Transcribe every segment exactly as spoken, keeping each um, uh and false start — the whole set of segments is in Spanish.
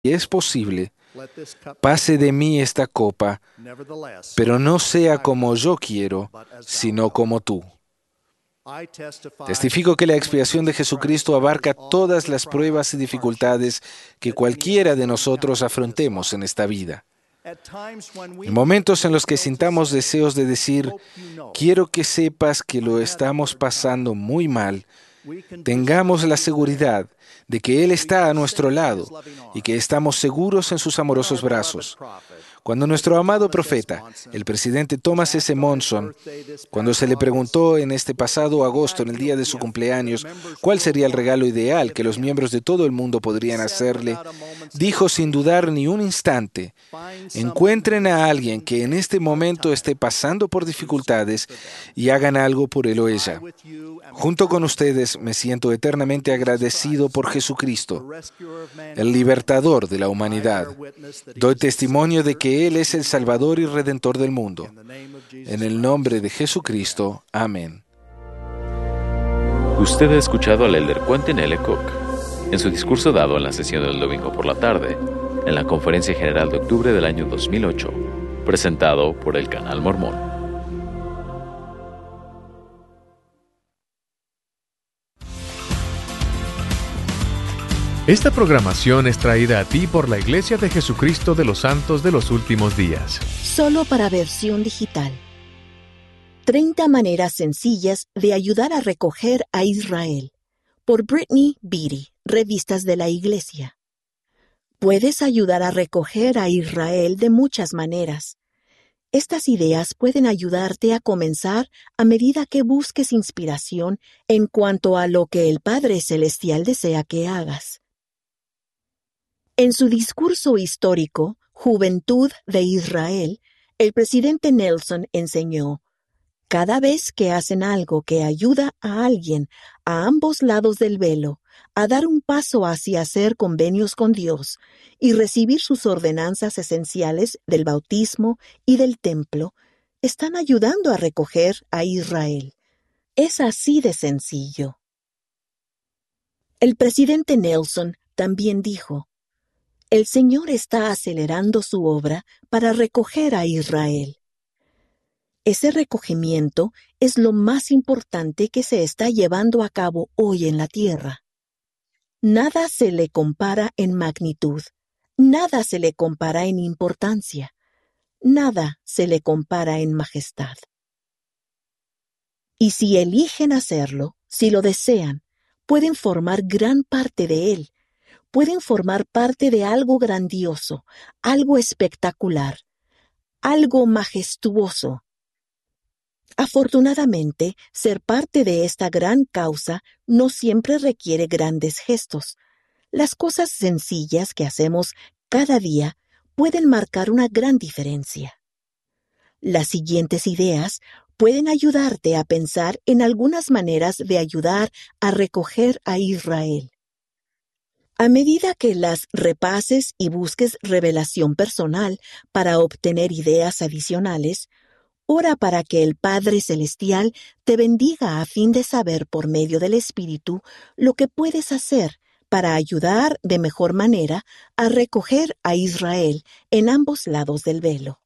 es posible, pase de mí esta copa, pero no sea como yo quiero, sino como tú. Testifico que la expiación de Jesucristo abarca todas las pruebas y dificultades que cualquiera de nosotros afrontemos en esta vida. En momentos en los que sintamos deseos de decir, quiero que sepas que lo estamos pasando muy mal, tengamos la seguridad de que Él está a nuestro lado y que estamos seguros en sus amorosos brazos. Cuando nuestro amado profeta, el presidente Thomas S. Monson, cuando se le preguntó en este pasado agosto, en el día de su cumpleaños, cuál sería el regalo ideal que los miembros de todo el mundo podrían hacerle, dijo sin dudar ni un instante, encuentren a alguien que en este momento esté pasando por dificultades y hagan algo por él o ella. Junto con ustedes me siento eternamente agradecido por Jesucristo, el libertador de la humanidad. Doy testimonio de que Él es el Salvador y Redentor del mundo. En el nombre de Jesucristo. Amén. Usted ha escuchado al elder Quentin L. Cook en su discurso dado en la sesión del domingo por la tarde, en la Conferencia General de octubre del año dos mil ocho, presentado por el Canal Mormón. Esta programación es traída a ti por la Iglesia de Jesucristo de los Santos de los Últimos Días. Solo para versión digital. treinta maneras sencillas de ayudar a recoger a Israel. Por Brittany Beatty, Revistas de la Iglesia. Puedes ayudar a recoger a Israel de muchas maneras. Estas ideas pueden ayudarte a comenzar a medida que busques inspiración en cuanto a lo que el Padre Celestial desea que hagas. En su discurso histórico, Juventud de Israel, el presidente Nelson enseñó, cada vez que hacen algo que ayuda a alguien a ambos lados del velo a dar un paso hacia hacer convenios con Dios y recibir sus ordenanzas esenciales del bautismo y del templo, están ayudando a recoger a Israel. Es así de sencillo. El presidente Nelson también dijo, el Señor está acelerando su obra para recoger a Israel. Ese recogimiento es lo más importante que se está llevando a cabo hoy en la tierra. Nada se le compara en magnitud, nada se le compara en importancia, nada se le compara en majestad. Y si eligen hacerlo, si lo desean, pueden formar gran parte de él, pueden formar parte de algo grandioso, algo espectacular, algo majestuoso. Afortunadamente, ser parte de esta gran causa no siempre requiere grandes gestos. Las cosas sencillas que hacemos cada día pueden marcar una gran diferencia. Las siguientes ideas pueden ayudarte a pensar en algunas maneras de ayudar a recoger a Israel. A medida que las repases y busques revelación personal para obtener ideas adicionales, ora para que el Padre Celestial te bendiga a fin de saber por medio del Espíritu lo que puedes hacer para ayudar de mejor manera a recoger a Israel en ambos lados del velo.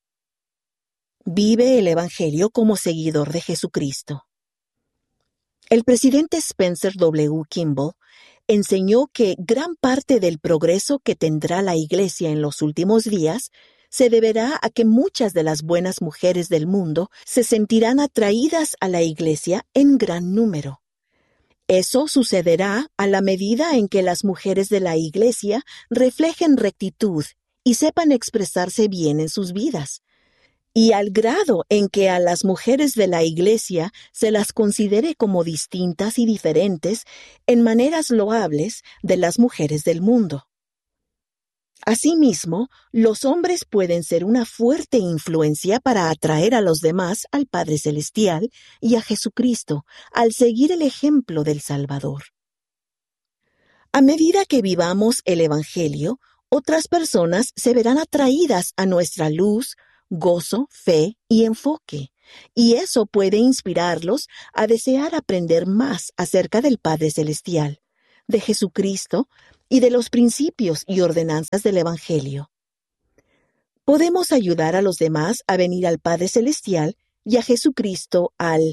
Vive el Evangelio como seguidor de Jesucristo. El presidente Spencer W. Kimball enseñó que gran parte del progreso que tendrá la Iglesia en los últimos días se deberá a que muchas de las buenas mujeres del mundo se sentirán atraídas a la Iglesia en gran número. Eso sucederá a la medida en que las mujeres de la Iglesia reflejen rectitud y sepan expresarse bien en sus vidas, y al grado en que a las mujeres de la Iglesia se las considere como distintas y diferentes en maneras loables de las mujeres del mundo. Asimismo, los hombres pueden ser una fuerte influencia para atraer a los demás al Padre Celestial y a Jesucristo al seguir el ejemplo del Salvador. A medida que vivamos el Evangelio, otras personas se verán atraídas a nuestra luz, gozo, fe y enfoque, y eso puede inspirarlos a desear aprender más acerca del Padre Celestial, de Jesucristo y de los principios y ordenanzas del Evangelio. Podemos ayudar a los demás a venir al Padre Celestial y a Jesucristo al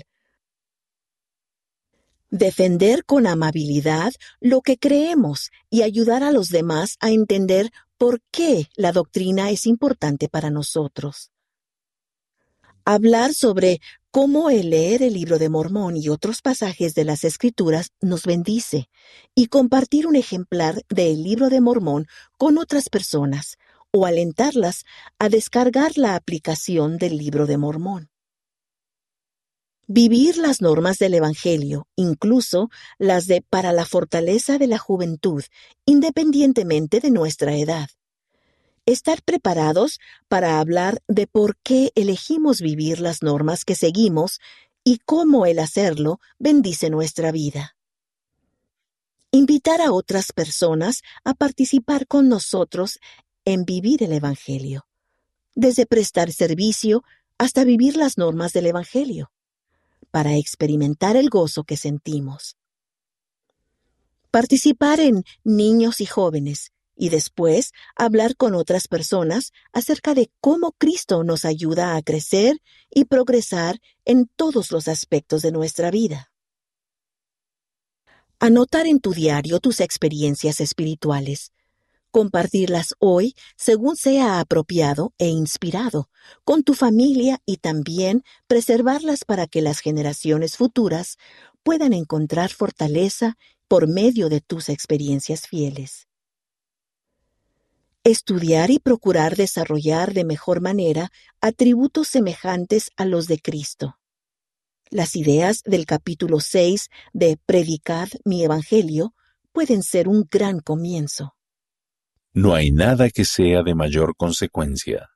defender con amabilidad lo que creemos y ayudar a los demás a entender por qué la doctrina es importante para nosotros. Hablar sobre cómo el leer el Libro de Mormón y otros pasajes de las Escrituras nos bendice, y compartir un ejemplar del Libro de Mormón con otras personas, o alentarlas a descargar la aplicación del Libro de Mormón. Vivir las normas del Evangelio, incluso las de para la fortaleza de la juventud, independientemente de nuestra edad. Estar preparados para hablar de por qué elegimos vivir las normas que seguimos y cómo el hacerlo bendice nuestra vida. Invitar a otras personas a participar con nosotros en vivir el Evangelio, desde prestar servicio hasta vivir las normas del Evangelio, para experimentar el gozo que sentimos. Participar en niños y jóvenes, y después hablar con otras personas acerca de cómo Cristo nos ayuda a crecer y progresar en todos los aspectos de nuestra vida. Anotar en tu diario tus experiencias espirituales. Compartirlas hoy según sea apropiado e inspirado con tu familia, y también preservarlas para que las generaciones futuras puedan encontrar fortaleza por medio de tus experiencias fieles. Estudiar y procurar desarrollar de mejor manera atributos semejantes a los de Cristo. Las ideas del capítulo seis de Predicad mi Evangelio pueden ser un gran comienzo. No hay nada que sea de mayor consecuencia.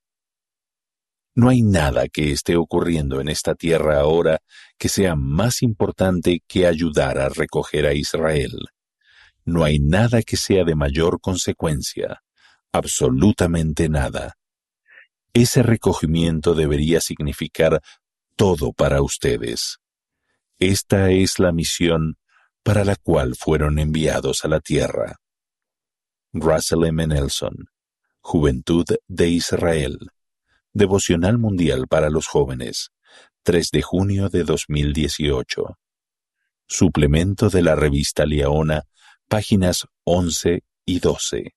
No hay nada que esté ocurriendo en esta tierra ahora que sea más importante que ayudar a recoger a Israel. No hay nada que sea de mayor consecuencia. Absolutamente nada. Ese recogimiento debería significar todo para ustedes. Esta es la misión para la cual fueron enviados a la tierra. Russell M. Nelson, Juventud de Israel, Devocional Mundial para los Jóvenes, tres de junio de dos mil dieciocho. Suplemento de la revista Liaona, páginas once y doce.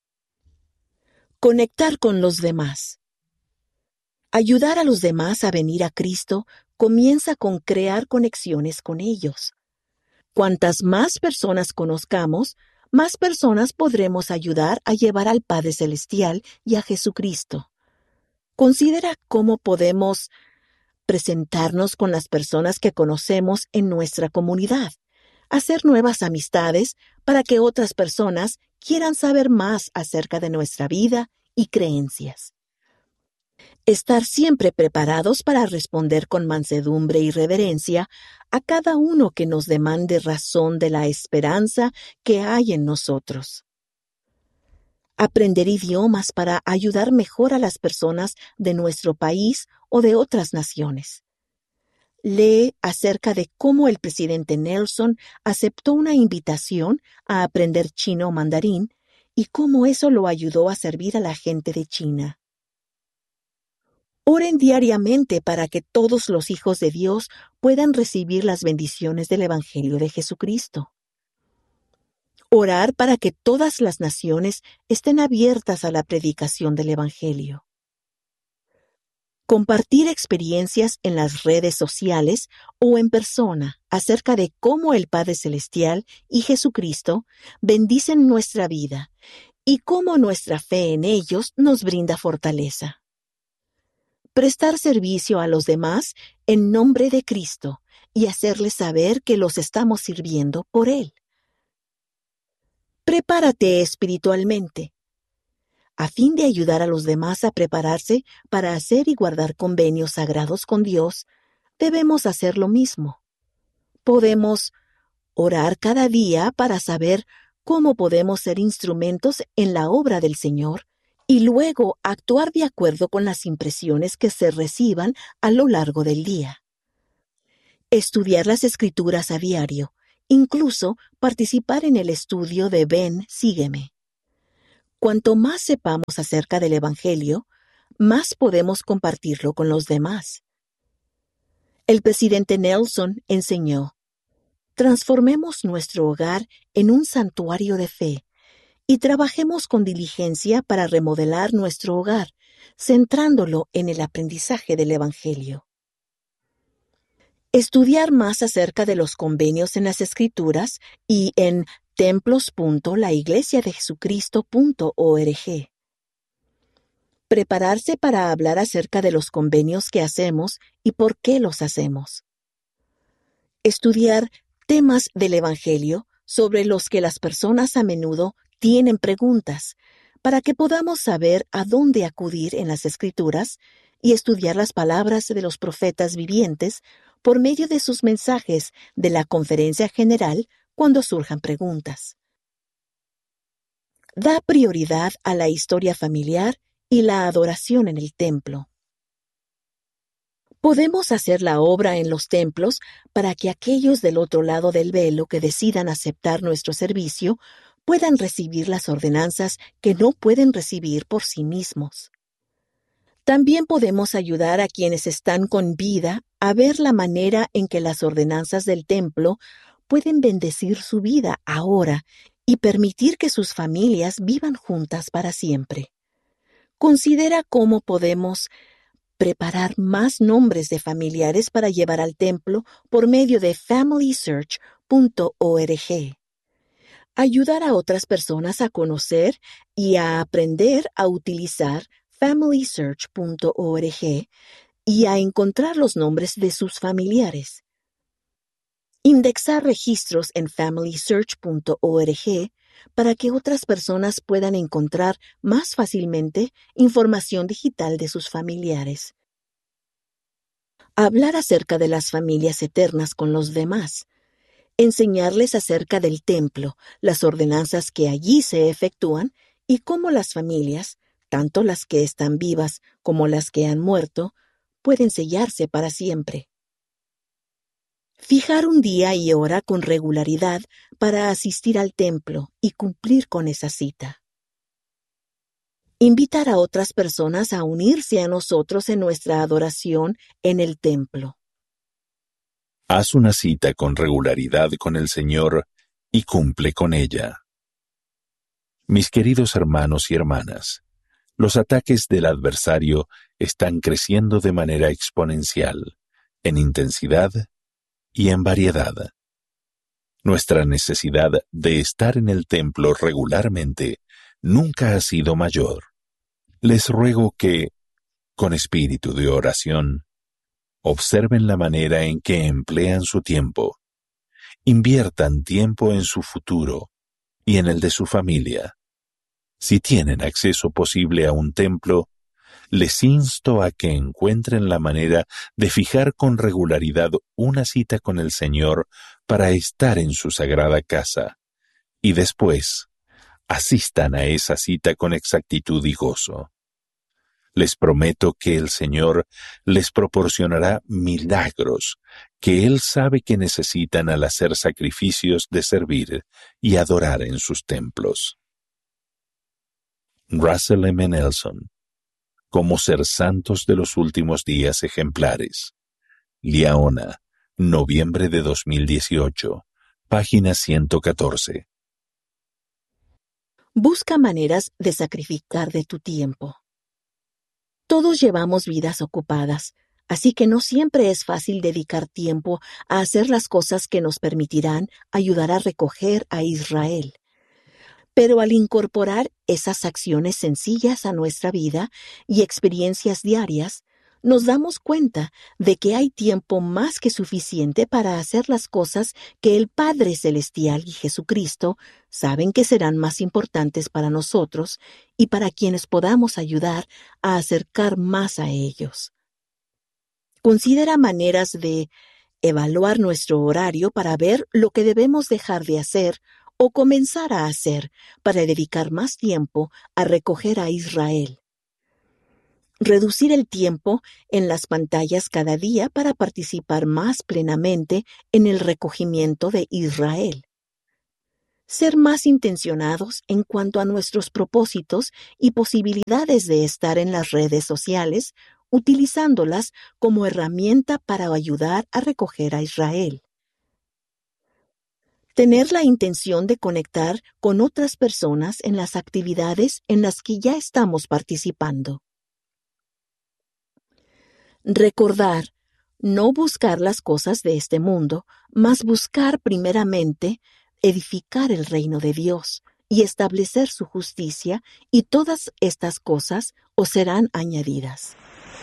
Conectar con los demás. Ayudar a los demás a venir a Cristo comienza con crear conexiones con ellos. Cuantas más personas conozcamos, más personas podremos ayudar a llevar al Padre Celestial y a Jesucristo. Considera cómo podemos presentarnos con las personas que conocemos en nuestra comunidad, hacer nuevas amistades para que otras personas quieran saber más acerca de nuestra vida y creencias. Estar siempre preparados para responder con mansedumbre y reverencia a cada uno que nos demande razón de la esperanza que hay en nosotros. Aprender idiomas para ayudar mejor a las personas de nuestro país o de otras naciones. Lee acerca de cómo el presidente Nelson aceptó una invitación a aprender chino o mandarín y cómo eso lo ayudó a servir a la gente de China. Oren diariamente para que todos los hijos de Dios puedan recibir las bendiciones del Evangelio de Jesucristo. Orar para que todas las naciones estén abiertas a la predicación del Evangelio. Compartir experiencias en las redes sociales o en persona acerca de cómo el Padre Celestial y Jesucristo bendicen nuestra vida y cómo nuestra fe en ellos nos brinda fortaleza. Prestar servicio a los demás en nombre de Cristo y hacerles saber que los estamos sirviendo por Él. Prepárate espiritualmente. A fin de ayudar a los demás a prepararse para hacer y guardar convenios sagrados con Dios, debemos hacer lo mismo. Podemos orar cada día para saber cómo podemos ser instrumentos en la obra del Señor y luego actuar de acuerdo con las impresiones que se reciban a lo largo del día. Estudiar las Escrituras a diario, incluso participar en el estudio de Ven, sígueme. cuanto más sepamos acerca del Evangelio, más podemos compartirlo con los demás. El presidente Nelson enseñó: transformemos nuestro hogar en un santuario de fe y trabajemos con diligencia para remodelar nuestro hogar, centrándolo en el aprendizaje del Evangelio. Estudiar más acerca de los convenios en las Escrituras y en templos punto la iglesia de jesucristo punto org. Prepararse para hablar acerca de los convenios que hacemos y por qué los hacemos. Estudiar temas del Evangelio sobre los que las personas a menudo tienen preguntas, para que podamos saber a dónde acudir en las Escrituras y estudiar las palabras de los profetas vivientes por medio de sus mensajes de la conferencia general cuando surjan preguntas. Da prioridad a la historia familiar y la adoración en el templo. Podemos hacer la obra en los templos para que aquellos del otro lado del velo que decidan aceptar nuestro servicio puedan recibir las ordenanzas que no pueden recibir por sí mismos. También podemos ayudar a quienes están con vida a ver la manera en que las ordenanzas del templo pueden bendecir su vida ahora y permitir que sus familias vivan juntas para siempre. Considera cómo podemos preparar más nombres de familiares para llevar al templo por medio de family search punto org. Ayudar a otras personas a conocer y a aprender a utilizar family search punto org y a encontrar los nombres de sus familiares. Indexar registros en family search punto org para que otras personas puedan encontrar más fácilmente información digital de sus familiares. Hablar acerca de las familias eternas con los demás. Enseñarles acerca del templo, las ordenanzas que allí se efectúan y cómo las familias, tanto las que están vivas como las que han muerto, pueden sellarse para siempre. Fijar un día y hora con regularidad para asistir al templo y cumplir con esa cita. Invitar a otras personas a unirse a nosotros en nuestra adoración en el templo. Haz una cita con regularidad con el Señor y cumple con ella. Mis queridos hermanos y hermanas, los ataques del adversario están creciendo de manera exponencial, en intensidad y en variedad. Nuestra necesidad de estar en el templo regularmente nunca ha sido mayor. Les ruego que, con espíritu de oración, observen la manera en que emplean su tiempo. Inviertan tiempo en su futuro y en el de su familia. Si tienen acceso posible a un templo, les insto a que encuentren la manera de fijar con regularidad una cita con el Señor para estar en su sagrada casa, y después asistan a esa cita con exactitud y gozo. Les prometo que el Señor les proporcionará milagros que Él sabe que necesitan al hacer sacrificios de servir y adorar en sus templos. Russell M. Nelson. Cómo ser santos de los últimos días ejemplares. Liaona, noviembre de dos mil dieciocho, página ciento catorce. Busca maneras de sacrificar de tu tiempo. Todos llevamos vidas ocupadas, así que no siempre es fácil dedicar tiempo a hacer las cosas que nos permitirán ayudar a recoger a Israel. Pero al incorporar esas acciones sencillas a nuestra vida y experiencias diarias, nos damos cuenta de que hay tiempo más que suficiente para hacer las cosas que el Padre Celestial y Jesucristo saben que serán más importantes para nosotros y para quienes podamos ayudar a acercar más a ellos. Considera maneras de evaluar nuestro horario para ver lo que debemos dejar de hacer o comenzar a hacer para dedicar más tiempo a recoger a Israel. Reducir el tiempo en las pantallas cada día para participar más plenamente en el recogimiento de Israel. ser más intencionados en cuanto a nuestros propósitos y posibilidades de estar en las redes sociales, utilizándolas como herramienta para ayudar a recoger a Israel. Tener la intención de conectar con otras personas en las actividades en las que ya estamos participando. Recordar, no buscar las cosas de este mundo, mas buscar primeramente edificar el reino de Dios y establecer su justicia, y todas estas cosas os serán añadidas.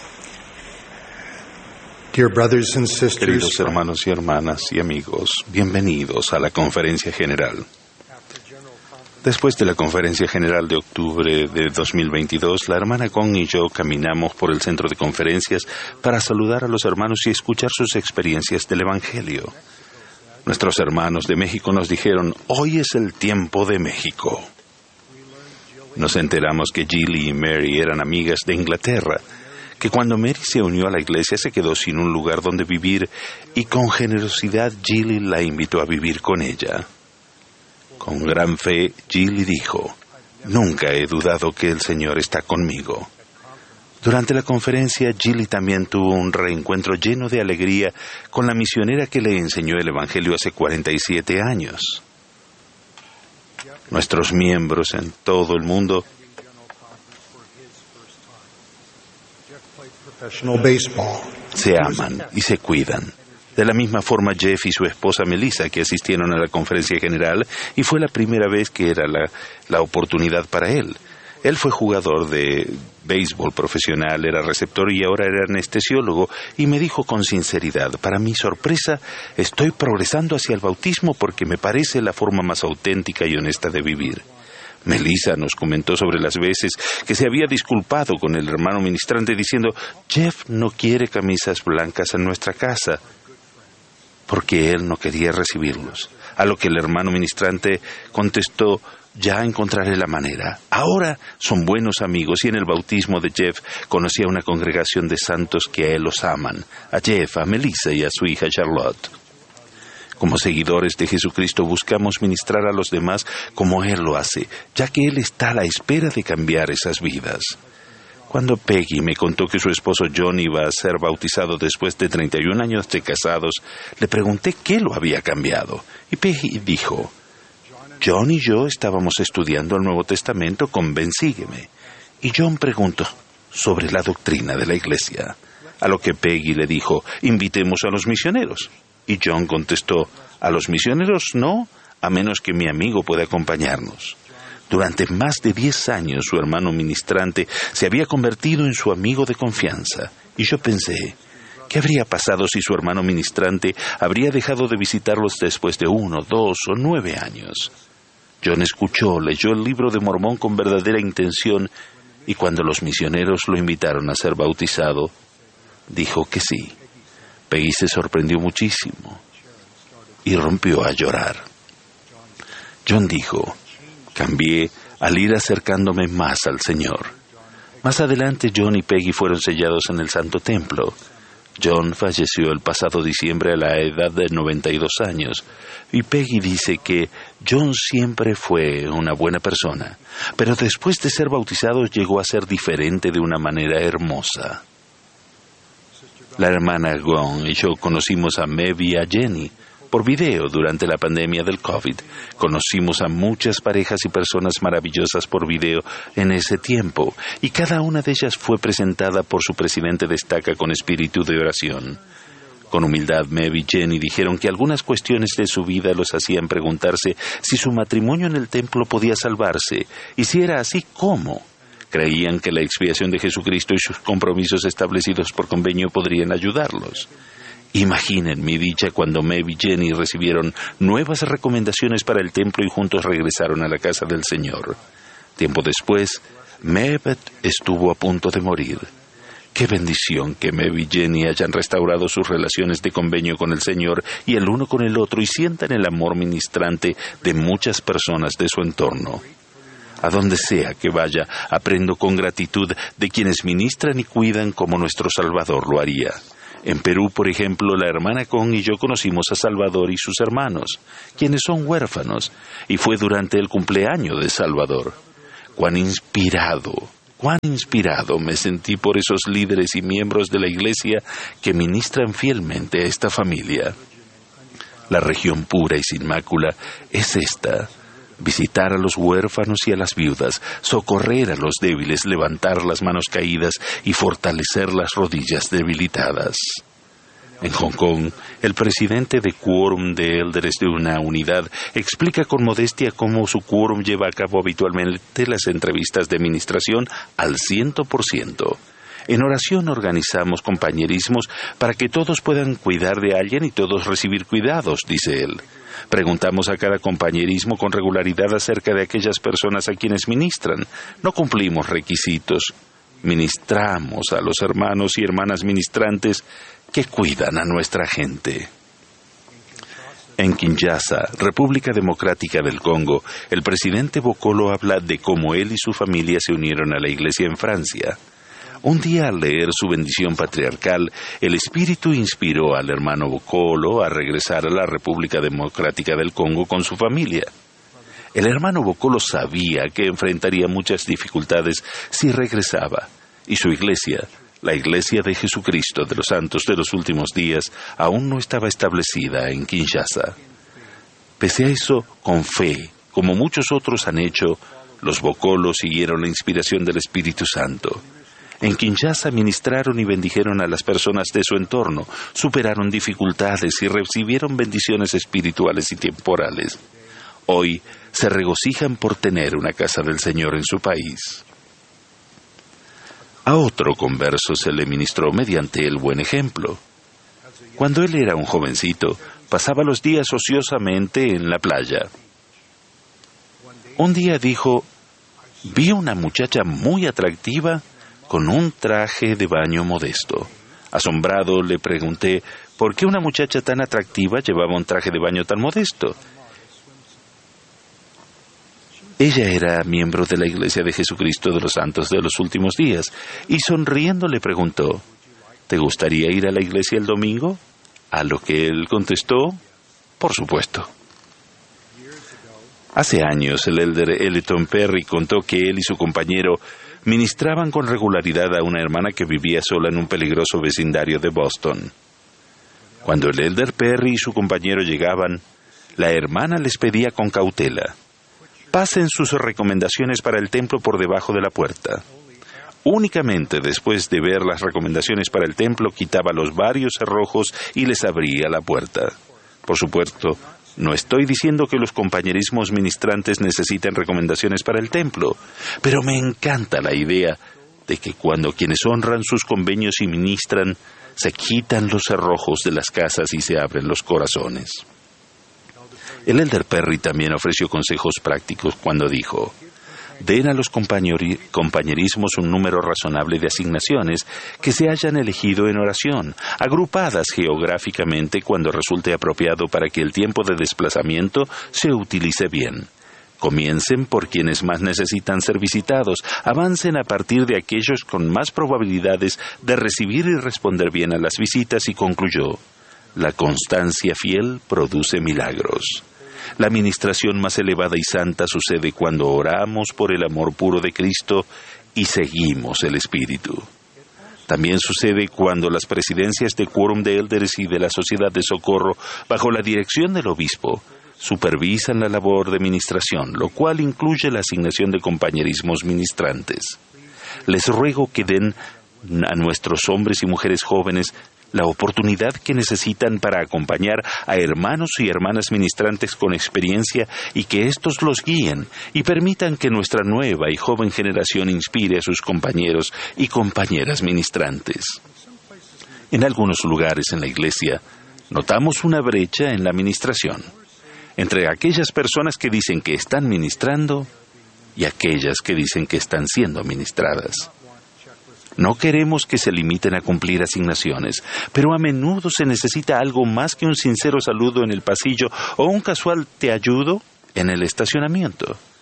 Queridos hermanos y hermanas y amigos, bienvenidos a la Conferencia General. Después de la Conferencia General de octubre de dos mil veintidós, la hermana Gong y yo caminamos por el centro de conferencias para saludar a los hermanos y escuchar sus experiencias del Evangelio. Nuestros hermanos de México nos dijeron, hoy es el tiempo de México. Nos enteramos que Gilly y Mary eran amigas de Inglaterra, que cuando Mary se unió a la iglesia se quedó sin un lugar donde vivir y con generosidad Gilly la invitó a vivir con ella. Con gran fe, Gilly dijo, nunca he dudado que el Señor está conmigo. Durante la conferencia, Gilly también tuvo un reencuentro lleno de alegría con la misionera que le enseñó el Evangelio hace cuarenta y siete años. Nuestros miembros en todo el mundo se aman y se cuidan. De la misma forma, Jeff y su esposa Melissa, que asistieron a la conferencia general, y fue la primera vez que era la, la oportunidad para él. Él fue jugador de béisbol profesional, era receptor y ahora era anestesiólogo, y me dijo con sinceridad, para mi sorpresa, estoy progresando hacia el bautismo porque me parece la forma más auténtica y honesta de vivir. Melissa nos comentó sobre las veces que se había disculpado con el hermano ministrante diciendo, Jeff no quiere camisas blancas en nuestra casa, porque él no quería recibirlos. A lo que el hermano ministrante contestó, ya encontraré la manera. Ahora son buenos amigos y en el bautismo de Jeff conocí a una congregación de santos que a él los aman, a Jeff, a Melissa y a su hija Charlotte. Como seguidores de Jesucristo buscamos ministrar a los demás como Él lo hace, ya que Él está a la espera de cambiar esas vidas. Cuando Peggy me contó que su esposo John iba a ser bautizado después de treinta y un años de casados, le pregunté qué lo había cambiado. Y Peggy dijo, John y yo estábamos estudiando el Nuevo Testamento con Ven, sígueme. Y John preguntó sobre la doctrina de la iglesia. A lo que Peggy le dijo, invitemos a los misioneros. Y John contestó, a los misioneros no, a menos que mi amigo pueda acompañarnos. Durante más de diez años su hermano ministrante se había convertido en su amigo de confianza. Y yo pensé, ¿qué habría pasado si su hermano ministrante habría dejado de visitarlos después de uno, dos o nueve años? John escuchó, leyó el libro de Mormón con verdadera intención y cuando los misioneros lo invitaron a ser bautizado, dijo que sí. Peggy se sorprendió muchísimo y rompió a llorar. John dijo, cambié al ir acercándome más al Señor. Más adelante, John y Peggy fueron sellados en el Santo Templo. John falleció el pasado diciembre a la edad de noventa y dos años, y Peggy dice que John siempre fue una buena persona, pero después de ser bautizado llegó a ser diferente de una manera hermosa. La hermana Gong y yo conocimos a Mev y a Jenny por video durante la pandemia del COVID. Conocimos a muchas parejas y personas maravillosas por video en ese tiempo, y cada una de ellas fue presentada por su presidente destaca con espíritu de oración. Con humildad, Mev y Jenny dijeron que algunas cuestiones de su vida los hacían preguntarse si su matrimonio en el templo podía salvarse, y si era así, ¿cómo? Creían que la expiación de Jesucristo y sus compromisos establecidos por convenio podrían ayudarlos. Imaginen mi dicha cuando Mev y Jenny recibieron nuevas recomendaciones para el templo y juntos regresaron a la casa del Señor. Tiempo después, Mev estuvo a punto de morir. ¡Qué bendición que Mev y Jenny hayan restaurado sus relaciones de convenio con el Señor y el uno con el otro y sientan el amor ministrante de muchas personas de su entorno! A donde sea que vaya, aprendo con gratitud de quienes ministran y cuidan como nuestro Salvador lo haría. En Perú, por ejemplo, la hermana Con y yo conocimos a Salvador y sus hermanos, quienes son huérfanos, y fue durante el cumpleaños de Salvador. Cuán inspirado, cuán inspirado me sentí por esos líderes y miembros de la Iglesia que ministran fielmente a esta familia. La región pura y sin mácula es esta: visitar a los huérfanos y a las viudas, socorrer a los débiles, levantar las manos caídas y fortalecer las rodillas debilitadas. En Hong Kong, el presidente de Quórum de Elders de una unidad explica con modestia cómo su quórum lleva a cabo habitualmente las entrevistas de ministración al ciento por ciento. En oración organizamos compañerismos para que todos puedan cuidar de alguien y todos recibir cuidados, dice él. Preguntamos a cada compañerismo con regularidad acerca de aquellas personas a quienes ministran. No cumplimos requisitos. Ministramos a los hermanos y hermanas ministrantes que cuidan a nuestra gente. En Kinshasa, República Democrática del Congo, el presidente Bokolo habla de cómo él y su familia se unieron a la iglesia en Francia. Un día, al leer su bendición patriarcal, el Espíritu inspiró al hermano Bokolo a regresar a la República Democrática del Congo con su familia. El hermano Bokolo sabía que enfrentaría muchas dificultades si regresaba, y su iglesia, la Iglesia de Jesucristo de los Santos de los Últimos Días, aún no estaba establecida en Kinshasa. Pese a eso, con fe, como muchos otros han hecho, los Bokolo siguieron la inspiración del Espíritu Santo. En Kinshasa ministraron y bendijeron a las personas de su entorno, superaron dificultades y recibieron bendiciones espirituales y temporales. Hoy se regocijan por tener una casa del Señor en su país. A otro converso se le ministró mediante el buen ejemplo. Cuando él era un jovencito, pasaba los días ociosamente en la playa. Un día dijo: vi una muchacha muy atractiva con un traje de baño modesto. Asombrado le pregunté por qué una muchacha tan atractiva llevaba un traje de baño tan modesto. Ella era miembro de la Iglesia de Jesucristo de los Santos de los Últimos Días, y sonriendo le preguntó: ¿te gustaría ir a la iglesia el domingo? A lo que él contestó: por supuesto. Hace años el elder Elton Perry contó que él y su compañero ministraban con regularidad a una hermana que vivía sola en un peligroso vecindario de Boston. Cuando el elder Perry y su compañero llegaban, la hermana les pedía con cautela: pasen sus recomendaciones para el templo por debajo de la puerta. Únicamente después de ver las recomendaciones para el templo, quitaba los varios cerrojos y les abría la puerta. Por supuesto, no estoy diciendo que los compañerismos ministrantes necesiten recomendaciones para el templo, pero me encanta la idea de que cuando quienes honran sus convenios y ministran, se quitan los cerrojos de las casas y se abren los corazones. El elder Perry también ofreció consejos prácticos cuando dijo: den a los compañeri- compañerismos un número razonable de asignaciones que se hayan elegido en oración, agrupadas geográficamente cuando resulte apropiado para que el tiempo de desplazamiento se utilice bien. Comiencen por quienes más necesitan ser visitados, avancen a partir de aquellos con más probabilidades de recibir y responder bien a las visitas, y concluyó: la constancia fiel produce milagros. La ministración más elevada y santa sucede cuando oramos por el amor puro de Cristo y seguimos el Espíritu. También sucede cuando las presidencias de Quórum de Elders y de la Sociedad de Socorro, bajo la dirección del obispo, supervisan la labor de ministración, lo cual incluye la asignación de compañerismos ministrantes. Les ruego que den a nuestros hombres y mujeres jóvenes la oportunidad que necesitan para acompañar a hermanos y hermanas ministrantes con experiencia, y que éstos los guíen y permitan que nuestra nueva y joven generación inspire a sus compañeros y compañeras ministrantes. En algunos lugares en la iglesia notamos una brecha en la ministración entre aquellas personas que dicen que están ministrando y aquellas que dicen que están siendo ministradas. No queremos que se limiten a cumplir asignaciones, pero a menudo se necesita algo más que un sincero saludo en el pasillo o un casual "te ayudo" en el estacionamiento.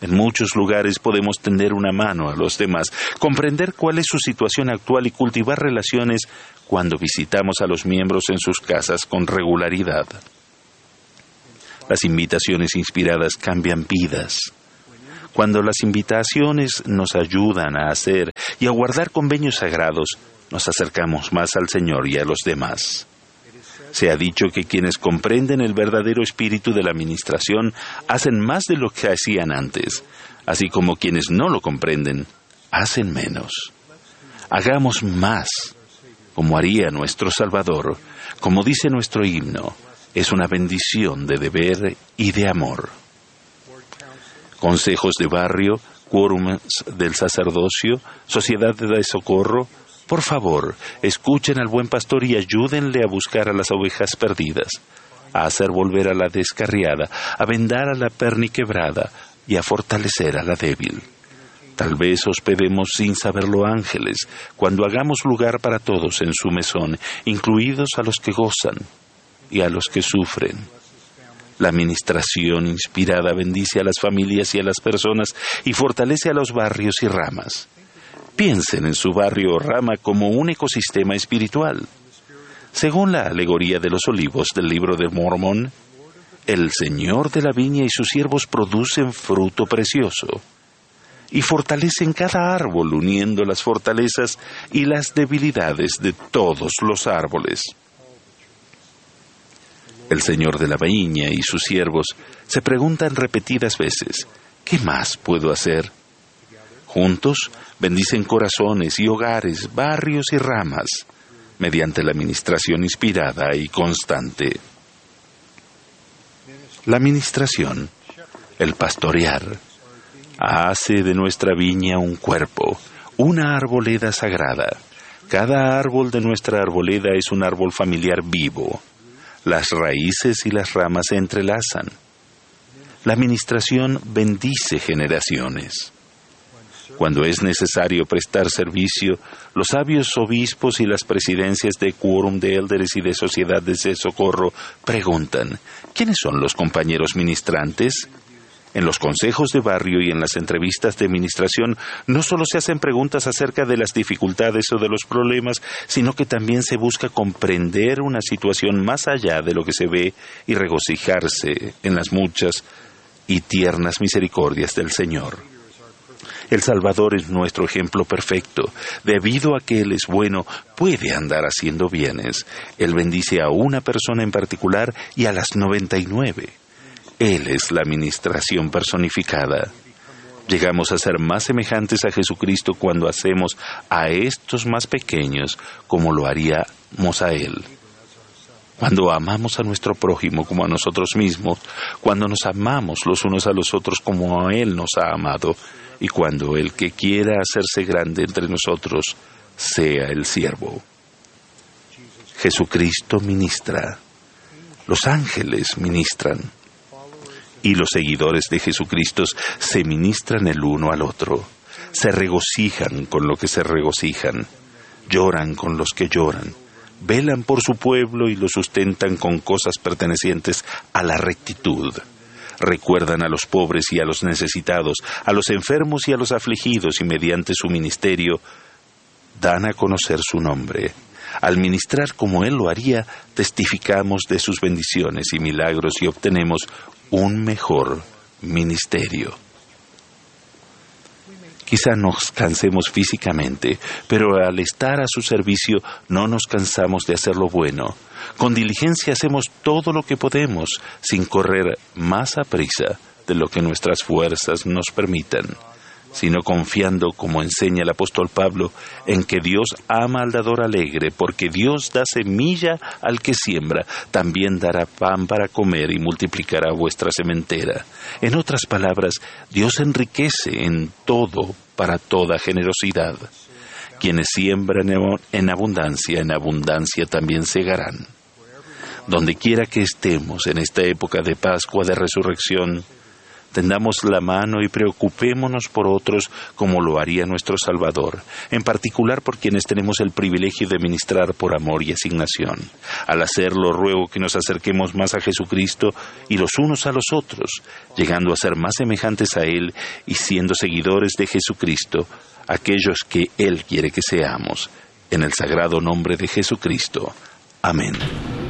En muchos lugares podemos tender una mano a los demás, comprender cuál es su situación actual y cultivar relaciones cuando visitamos a los miembros en sus casas con regularidad. Las invitaciones inspiradas cambian vidas. Cuando las invitaciones nos ayudan a hacer y a guardar convenios sagrados, nos acercamos más al Señor y a los demás. Se ha dicho que quienes comprenden el verdadero espíritu de la administración hacen más de lo que hacían antes, así como quienes no lo comprenden hacen menos. Hagamos más, como haría nuestro Salvador, como dice nuestro himno, es una bendición de deber y de amor. Consejos de barrio, quórums del sacerdocio, sociedad de socorro, por favor, escuchen al buen pastor y ayúdenle a buscar a las ovejas perdidas, a hacer volver a la descarriada, a vendar a la perniquebrada y a fortalecer a la débil. Tal vez hospedemos sin saberlo ángeles, cuando hagamos lugar para todos en su mesón, incluidos a los que gozan y a los que sufren. La administración inspirada bendice a las familias y a las personas y fortalece a los barrios y ramas. Piensen en su barrio o rama como un ecosistema espiritual. Según la alegoría de los olivos del libro de Mormón, el Señor de la viña y sus siervos producen fruto precioso y fortalecen cada árbol uniendo las fortalezas y las debilidades de todos los árboles. El Señor de la viña y sus siervos se preguntan repetidas veces, ¿qué más puedo hacer? Juntos bendicen corazones y hogares, barrios y ramas, mediante la administración inspirada y constante. La administración, el pastorear, hace de nuestra viña un cuerpo, una arboleda sagrada. Cada árbol de nuestra arboleda es un árbol familiar vivo. Las raíces y las ramas se entrelazan. La administración bendice generaciones. Cuando es necesario prestar servicio, los sabios obispos y las presidencias de quórum de élderes y de sociedades de socorro preguntan, ¿quiénes son los compañeros ministrantes? En los consejos de barrio y en las entrevistas de administración no solo se hacen preguntas acerca de las dificultades o de los problemas, sino que también se busca comprender una situación más allá de lo que se ve y regocijarse en las muchas y tiernas misericordias del Señor. El Salvador es nuestro ejemplo perfecto. Debido a que Él es bueno, puede andar haciendo bienes. Él bendice a una persona en particular y a las noventa y nueve. Él es la administración personificada. Llegamos a ser más semejantes a Jesucristo cuando hacemos a estos más pequeños como lo haríamos a Él. Cuando amamos a nuestro prójimo como a nosotros mismos, cuando nos amamos los unos a los otros como Él nos ha amado, y cuando el que quiera hacerse grande entre nosotros sea el siervo. Jesucristo ministra, los ángeles ministran, y los seguidores de Jesucristo se ministran el uno al otro, se regocijan con lo que se regocijan, lloran con los que lloran, velan por su pueblo y lo sustentan con cosas pertenecientes a la rectitud. Recuerdan a los pobres y a los necesitados, a los enfermos y a los afligidos, y mediante su ministerio dan a conocer su nombre. Al ministrar como Él lo haría, testificamos de sus bendiciones y milagros y obtenemos un mejor ministerio. Quizá nos cansemos físicamente, pero al estar a su servicio no nos cansamos de hacer lo bueno. Con diligencia hacemos todo lo que podemos, sin correr más aprisa de lo que nuestras fuerzas nos permitan, sino confiando, como enseña el apóstol Pablo, en que Dios ama al dador alegre, porque Dios da semilla al que siembra, también dará pan para comer y multiplicará vuestra sementera. En otras palabras, Dios enriquece en todo para toda generosidad. Quienes siembran en abundancia, en abundancia también segarán. Donde quiera que estemos en esta época de Pascua de Resurrección, Tendamos la mano y preocupémonos por otros como lo haría nuestro Salvador, en particular por quienes tenemos el privilegio de ministrar por amor y asignación. Al hacerlo, ruego que nos acerquemos más a Jesucristo y los unos a los otros, llegando a ser más semejantes a Él y siendo seguidores de Jesucristo, aquellos que Él quiere que seamos. En el sagrado nombre de Jesucristo. Amén.